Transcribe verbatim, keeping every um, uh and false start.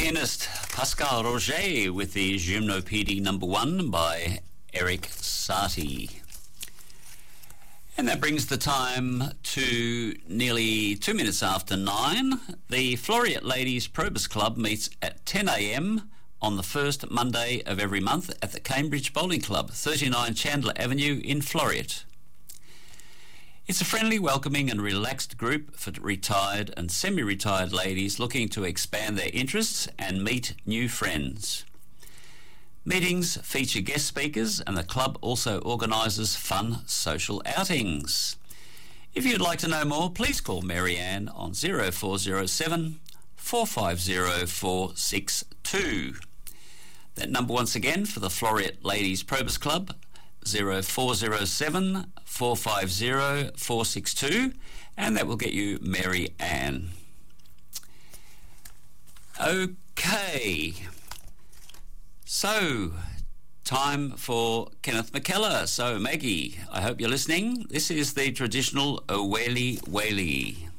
pianist Pascal Roger with the Gymnopédie number one by Eric Satie. And that brings the time to nearly two minutes after nine. The Floriat Ladies Probus Club meets at ten a m on the first Monday of every month at the Cambridge Bowling Club, thirty-nine Chandler Avenue in Floriat. It's a friendly, welcoming and relaxed group for retired and semi-retired ladies looking to expand their interests and meet new friends. Meetings feature guest speakers and the club also organises fun social outings. If you'd like to know more, please call Marianne on zero four zero seven, four five zero, four six two. That number once again for the Floriat Ladies Probus Club, zero four zero seven, four five zero, four six two, and that will get you Mary Ann. Okay, so time for Kenneth McKellar. So Maggie, I hope you're listening. This is the traditional Oweli Weli.